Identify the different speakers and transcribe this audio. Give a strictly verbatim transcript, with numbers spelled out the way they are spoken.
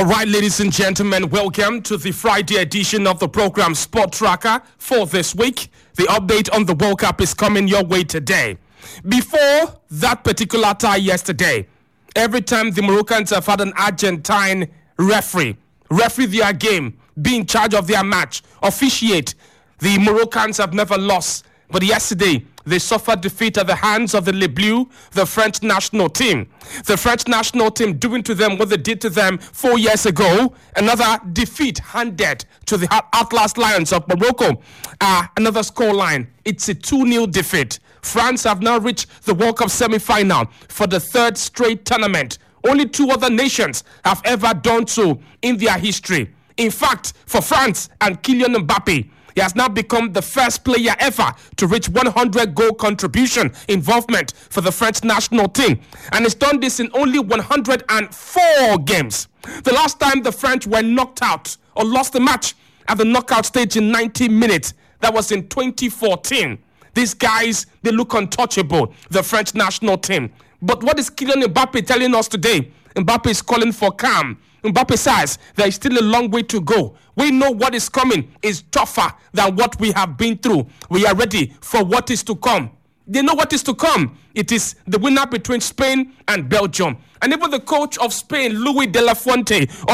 Speaker 1: All right, ladies and gentlemen, welcome to the Friday edition of the program Sport Tracker for this week. The update on the World Cup is coming your way today. Before that particular tie yesterday, every time the Moroccans have had an Argentine referee, referee their game, be in charge of their match, officiate, the Moroccans have never lost. But yesterday, they suffered defeat at the hands of the Les Bleus, the French national team. The French national team doing to them what they did to them four years ago. Another defeat handed to the Atlas Lions of Morocco. Uh, another scoreline. It's a two nil defeat. France have now reached the World Cup semi-final for the third straight tournament. Only two other nations have ever done so in their history. In fact, for France and Kylian Mbappe, he has now become the first player ever to reach one hundred goal contribution involvement for the French national team. And he's done this in only one hundred four games. The last time the French were knocked out or lost the match at the knockout stage in ninety minutes, that was in twenty fourteen. These guys, they look untouchable, the French national team. But what is Kylian Mbappe telling us today? Mbappe is calling for calm. Mbappe says there is still a long way to go. We know what is coming is tougher than what we have been through. We are ready for what is to come. They know what is to come. It is the winner between Spain and Belgium. And even the coach of Spain, Luis de la Fuente,